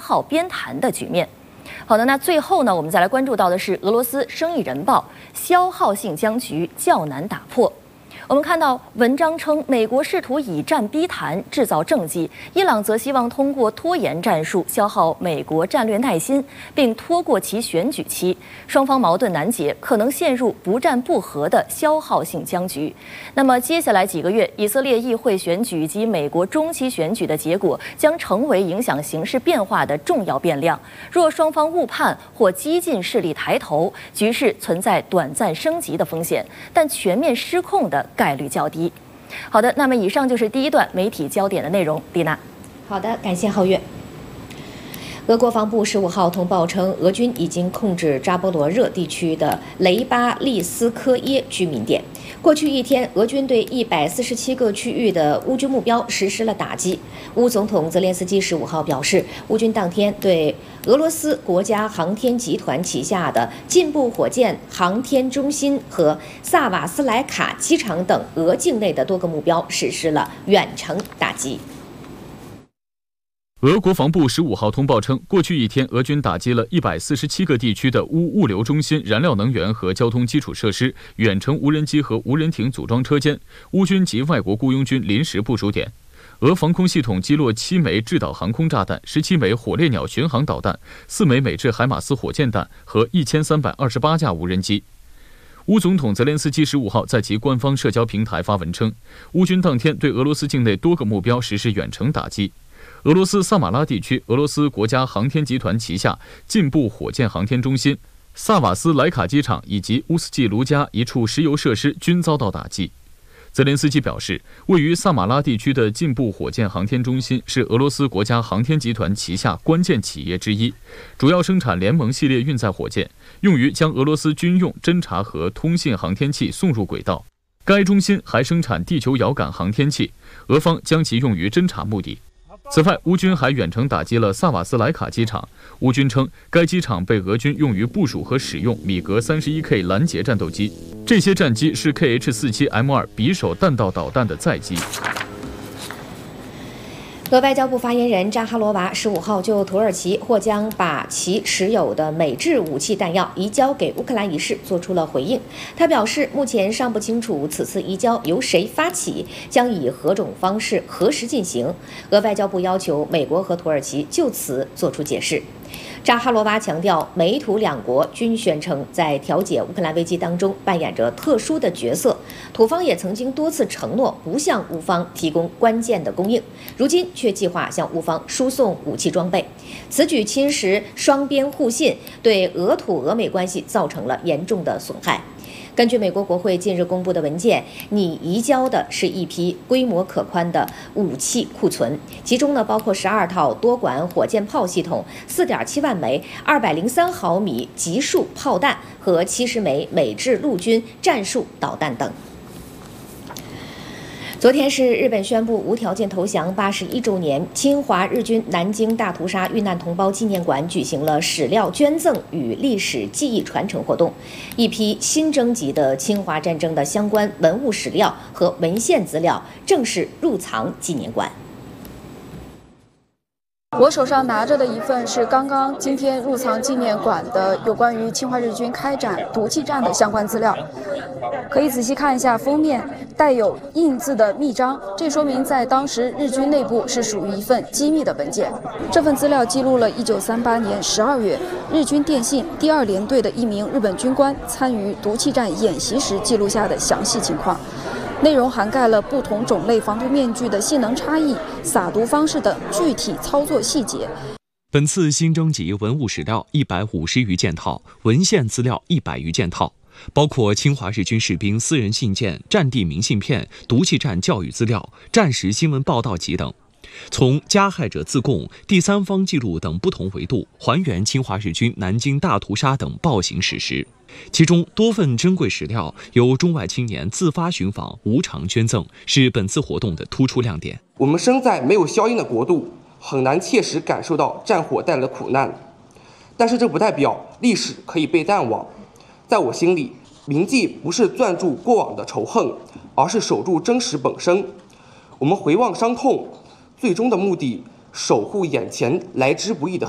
耗边谈的局面。好的，那最后呢，我们再来关注到的是俄罗斯《生意人报》消耗性僵局较难打破。我们看到文章称，美国试图以战逼谈，制造政绩；伊朗则希望通过拖延战术消耗美国战略耐心，并拖过其选举期。双方矛盾难解，可能陷入不战不和的消耗性僵局。那么接下来几个月，以色列议会选举及美国中期选举的结果将成为影响形势变化的重要变量。若双方误判或激进势力抬头，局势存在短暂升级的风险，但全面失控的概率较低。好的，那么以上就是第一段媒体焦点的内容。丽娜， 好的，感谢皓月。俄国防部15号通报称，俄军已经控制扎波罗热地区的雷巴利斯科耶居民点。过去一天，俄军对147个区域的乌军目标实施了打击。乌总统泽连斯基15号表示，乌军当天对俄罗斯国家航天集团旗下的进步火箭航天中心和萨瓦斯莱卡机场等俄境内的多个目标实施了远程打击。 俄国防部15号通报称，过去一天，俄军打击了147个地区的乌物流中心、燃料能源和交通基础设施、远程无人机和无人艇组装车间、乌军及外国雇佣军临时部署点。俄防空系统击落7枚制导航空炸弹、17枚火烈鸟巡航导弹、4枚美制海马斯火箭弹和1328架无人机。乌总统泽连斯基15号在其官方社交平台发文称，乌军当天对俄罗斯境内多个目标实施远程打击。俄罗斯萨马拉地区，俄罗斯国家航天集团旗下进步火箭航天中心、萨瓦斯莱卡机场以及乌斯季卢加一处石油设施均遭到打击。泽连斯基表示，位于萨马拉地区的进步火箭航天中心是俄罗斯国家航天集团旗下关键企业之一，主要生产联盟系列运载火箭，用于将俄罗斯军用侦察和通信航天器送入轨道。该中心还生产地球遥感航天器，俄方将其用于侦察目的。此外，乌军还远程打击了萨瓦斯莱卡机场。乌军称，该机场被俄军用于部署和使用米格31K 拦截战斗机，这些战机是 KH-47M2 匕首弹道导弹的载机。 俄外交部发言人扎哈罗娃15号就土耳其或将把其持有的美制武器弹药移交给乌克兰一事做出了回应。他表示，目前尚不清楚此次移交由谁发起，将以何种方式、何时进行。俄外交部要求美国和土耳其就此作出解释。扎哈罗娃强调，美土两国均宣称在调解乌克兰危机当中扮演着特殊的角色，土方也曾经多次承诺不向乌方提供关键的供应，如今却计划向乌方输送武器装备，此举侵蚀双边互信，对俄土俄美关系造成了严重的损害。根据美国国会近日公布的文件，拟移交的是一批规模可观的武器库存，其中包括12套多管火箭炮系统、4.7万枚203毫米集束炮弹和70枚美制陆军战术导弹等。昨天是日本宣布无条件投降81周年，侵华日军南京大屠杀遇难同胞纪念馆举行了史料捐赠与历史记忆传承活动，一批新征集的侵华战争的相关文物史料和文献资料正式入藏纪念馆。 我手上拿着的一份是今天入藏纪念馆的有关于侵华日军开展毒气战的相关资料，可以仔细看一下封面带有印字的密章，这说明在当时日军内部是属于一份机密的文件。这份资料记录了1938年12月日军电信第2联队的一名日本军官参与毒气战演习时记录下的详细情况。内容涵盖了不同种类防毒面具的性能差异、撒毒方式等具体操作细节。 本次新征集文物史料150余件套，文献资料100余件套，包括侵华日军士兵私人信件、战地明信片、毒气战教育资料、战时新闻报道集等。从加害者自供、第三方记录等不同维度还原侵华日军南京大屠杀等暴行史实。其中多份珍贵史料由中外青年自发寻访、无偿捐赠，是本次活动的突出亮点。 我们生在没有硝烟的国度，很难切实感受到战火带来的苦难，但是这不代表历史可以被淡忘。在我心里，铭记不是攥住过往的仇恨，而是守住真实本身。我们回望伤痛，最终的目的，守护眼前来之不易的